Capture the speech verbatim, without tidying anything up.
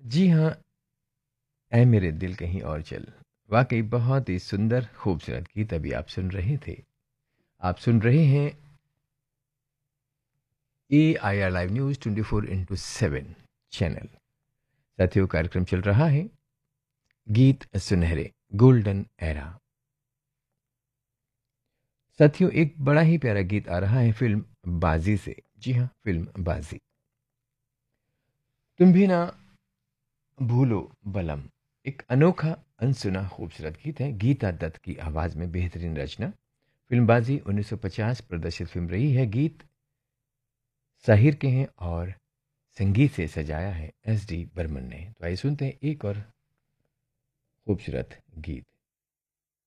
जी हाँ, ऐ मेरे दिल कहीं और चल। वाकई बहुत ही सुंदर खूबसूरत गीत अभी आप सुन रहे थे। आप सुन रहे हैं ए I R live news twenty four into seven channel. साथियों, कार्यक्रम चल रहा है गीत सुनहरे गोल्डन एरा। साथियों, एक बड़ा ही प्यारा गीत आ रहा है फिल्म बाजी से। जी हाँ, फिल्म बाजी। तुम भी ना भूलो बलम, एक अनोखा अनसुना खूबसूरत गीत है। गीता दत्त की आवाज में बेहतरीन रचना। फिल्म बाजी उन्नीस सौ पचास प्रदर्शित फिल्म रही है। गीत साहिर के हैं और संगीत से सजाया है एस डी बर्मन ने। तो आइए सुनते हैं एक और खूबसूरत गीत।